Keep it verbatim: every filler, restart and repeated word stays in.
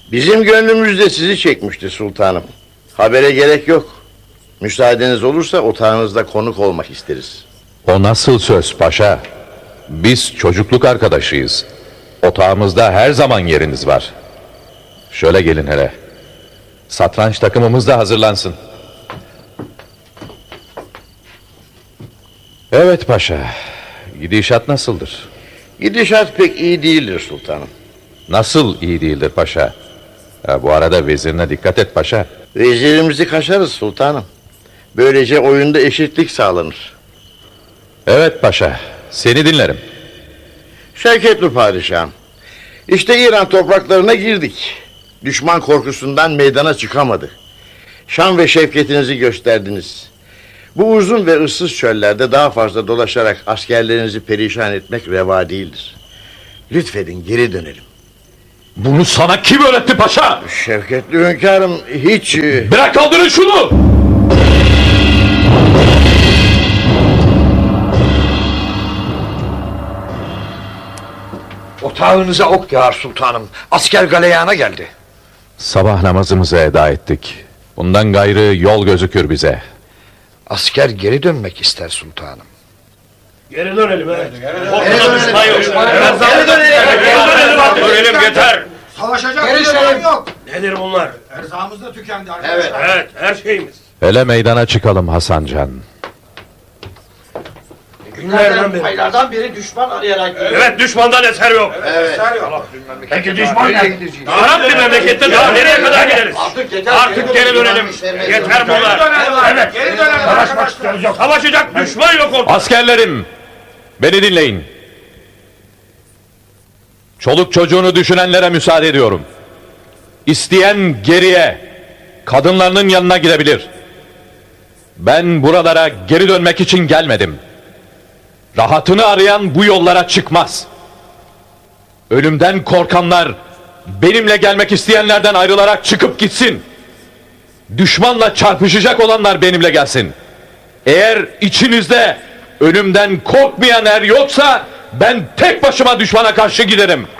Bizim gönlümüz de sizi çekmişti sultanım. Habere gerek yok. Müsaadeniz olursa otağınızda konuk olmak isteriz. O nasıl söz paşa? Biz çocukluk arkadaşıyız. Otağımızda her zaman yeriniz var. Şöyle gelin hele. Satranç takımımız da hazırlansın. Evet paşa. Gidişat nasıldır? Gidişat pek iyi değildir sultanım. Nasıl iyi değildir paşa? Ha, bu arada vezirine dikkat et paşa. Vezirimizi kaşarız sultanım. Böylece oyunda eşitlik sağlanır. Evet paşa, seni dinlerim. Şevketli padişahım, İşte İran topraklarına girdik. Düşman korkusundan meydana çıkamadı. Şan ve şevketinizi gösterdiniz. Bu uzun ve ıssız çöllerde daha fazla dolaşarak askerlerinizi perişan etmek reva değildir. Lütfedin geri dönelim. Bunu sana kim öğretti paşa? Şevketli hünkârım hiç... Bırak kaldırın şunu! Otağınıza ok yağar sultanım. Asker galeyana geldi. Sabah namazımızı eda ettik. Bundan gayrı yol gözükür bize. Asker geri dönmek ister sultanım. Geri dönelim he. Ortada düşman yok. Geri dönelim. Geri dönelim yeter. Savaşacak bir durum yok. Nedir bunlar? Erzağımız da tükendi arkadaşlar. Evet, evet her şeyimiz. Hele meydana çıkalım Hasan Can. Günlerden beri. Aylardan beri düşman arayarak geliyor. Evet düşmandan eser yok. Evet. Peki düşman nereye gideceğiz? Harap bir memlekette daha nereye kadar gideriz? Artık yeter. Artık geri dönelim. Yeter bunlar. Evet. Geri dönelim. Savaşmak istiyoruz yok. Savaşacak düşman yok ortada. Askerlerim, beni dinleyin. Çoluk çocuğunu düşünenlere müsaade ediyorum. İsteyen geriye, kadınlarının yanına gidebilir. Ben buralara geri dönmek için gelmedim. Rahatını arayan bu yollara çıkmaz. Ölümden korkanlar, benimle gelmek isteyenlerden ayrılarak çıkıp gitsin. Düşmanla çarpışacak olanlar benimle gelsin. Eğer içinizde ölümden korkmayan er yoksa ben tek başıma düşmana karşı giderim.